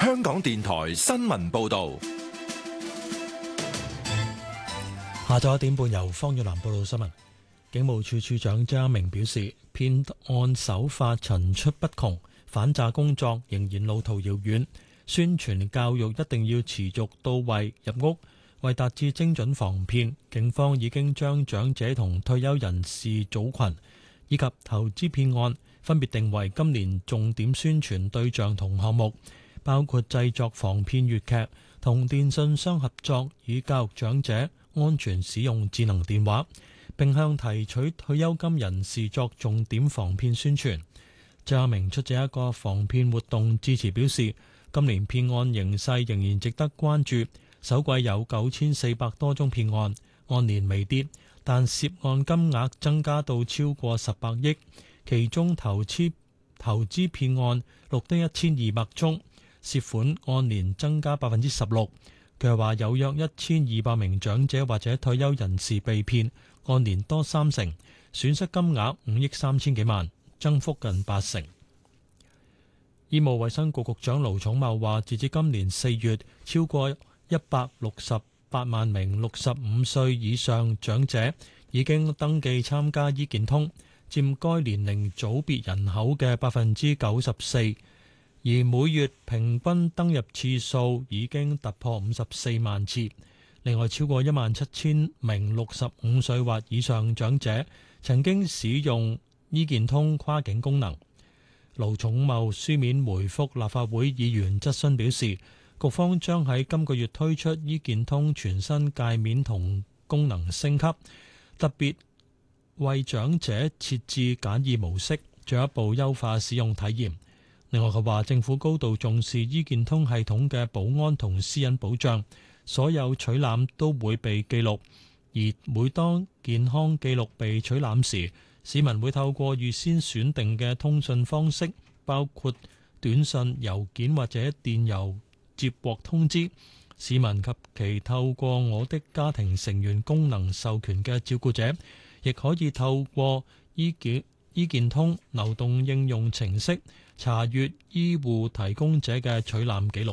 香港電台新聞報道。 下晝1點半由方玉蘭報道新聞。警務處處長張一鳴表示，騙案手法層出不窮，反詐工作仍然路途遙遠，宣傳教育一定要持續到位入屋。為達至精準防騙，警方已經將長者同退休人士組群以及投資騙案分別定為今年重點宣傳對象同項目，包括製作防騙粵劇，同電信商合作，以教育長者安全使用智能電話，並向提取退休金人士作重點防騙宣傳。張一鳴出席一個防騙活動致辭表示，今年騙案形勢仍然值得關注。首季有9400多宗騙案，按年微跌，但涉案金額增加到超過18億，其中投資騙案錄得1200宗，涉款按年增加16%。佢話有約1200名長者或者退休人士被騙，按年多30%，損失金額5億3000幾萬，增幅近80%。醫務衛生局局長盧寵茂話，截至今年4月，超過168萬名65歲以上長者已經登記參加醫健通，佔該年齡組別人口嘅94%，而每月平均登入次數已經突破54萬次。另外，超過17000名65歲或以上長者曾經使用醫健通跨境功能。盧寵茂書面回覆立法會議員質詢表示，局方將喺今個月推出醫健通全新界面同功能升級，特別為長者設置簡易模式，進一步優化使用體驗。另外，佢話政府高度重視醫健通系統嘅保安同私隱保障，所有取覽都會被記錄，而每當健康記錄被取覽時，市民會透過預先選定嘅通訊方式，包括短信、郵件或者電郵接獲通知。市民及其透過我的家庭成員功能授權嘅照顧者，亦可以透過醫健通流動應用程式查閱醫護提供者嘅取覽記錄。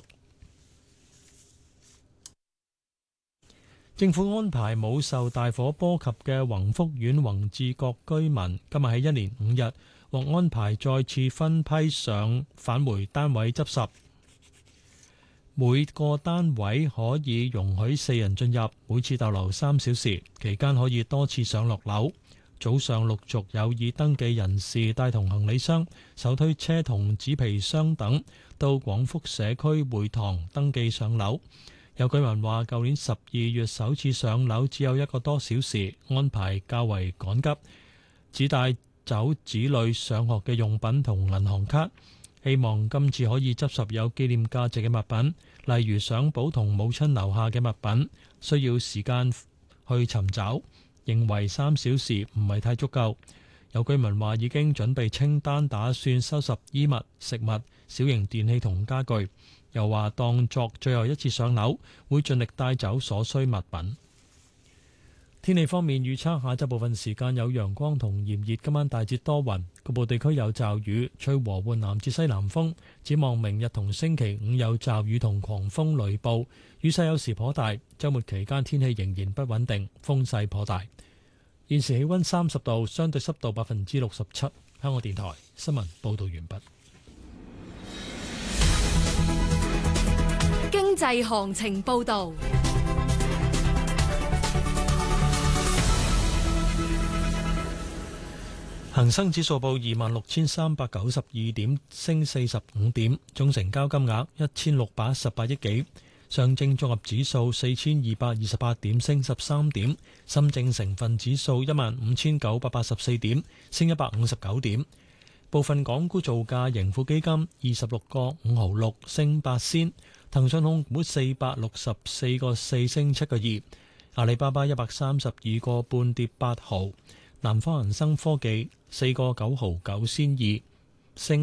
政府安排冇受大火波及嘅宏福苑宏志閣居民，今日喺1連5日獲安排再次分批上返回單位執拾。每個單位可以容許4人進入，每次逗留3小時，期間可以多次上落樓。早上陸續有已登記人士帶同行李箱、手推車同紙皮箱等到廣福社區會堂登記上樓。有居民話，舊年12月首次上樓只有1個多小時，安排較為趕急，只帶走子女上學嘅用品同銀行卡。希望今次可以執拾有紀念價值嘅物品，例如相簿同母親留下嘅物品，需要時間去尋找，認為3小時唔係太足夠。有居民話已經準備清單，打算收拾衣物、食物、小型電器同家具。又話當作最後一次上樓，會盡力帶走所需物品。天氣方面預測，下晝部分時間有陽光同炎熱，今晚大致多雲，局部地區有驟雨，吹和緩南至西南風。展望明日同星期五有驟雨同狂風雷暴，雨勢有時頗大。週末期間天氣仍然不穩定，風勢頗大。現時氣溫30度，相對濕度67%。香港電台新聞報道完畢。 經濟行情報道。 恒生指數報26,392點，升45點，總成交金額1618億幾。上證綜合指數4228點，升13點。深證成分指數15984點，升159點。部分港股造價，盈富基金26個5毫6，升8仙。騰訊控股464個4，升7個2。阿里巴巴132個半，跌8毫。南方恒生科技4個9毫9仙2，升